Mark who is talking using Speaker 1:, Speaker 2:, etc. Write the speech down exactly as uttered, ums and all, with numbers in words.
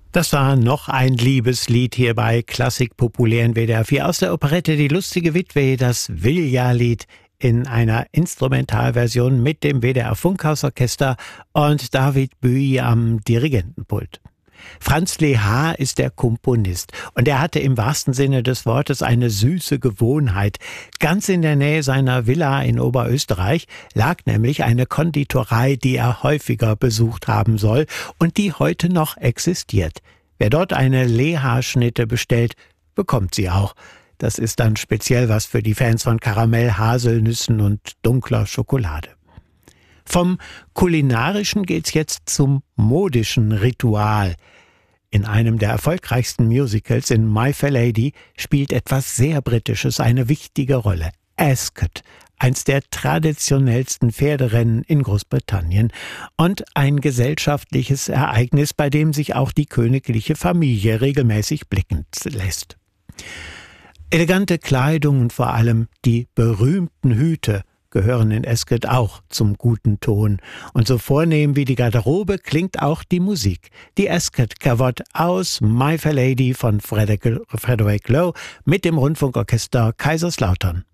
Speaker 1: Das war noch ein Liebeslied hier bei Klassik populär in W D R vier aus der Operette Die lustige Witwe, das Vilja-Lied in einer Instrumentalversion mit dem W D R Funkhausorchester und David Bowie am Dirigentenpult. Franz Lehár ist der Komponist und er hatte im wahrsten Sinne des Wortes eine süße Gewohnheit. Ganz in der Nähe seiner Villa in Oberösterreich lag nämlich eine Konditorei, die er häufiger besucht haben soll und die heute noch existiert. Wer dort eine Lehár-Schnitte bestellt, bekommt sie auch. Das ist dann speziell was für die Fans von Karamell, Haselnüssen und dunkler Schokolade. Vom Kulinarischen geht's jetzt zum modischen Ritual. In einem der erfolgreichsten Musicals, in My Fair Lady, spielt etwas sehr Britisches eine wichtige Rolle. Ascot, eins der traditionellsten Pferderennen in Großbritannien und ein gesellschaftliches Ereignis, bei dem sich auch die königliche Familie regelmäßig blicken lässt. Elegante Kleidung und vor allem die berühmten Hüte gehören in Ascot auch zum guten Ton. Und so vornehm wie die Garderobe klingt auch die Musik. Die Ascot-Gavotte aus My Fair Lady von Frederick Lowe mit dem Rundfunkorchester Kaiserslautern.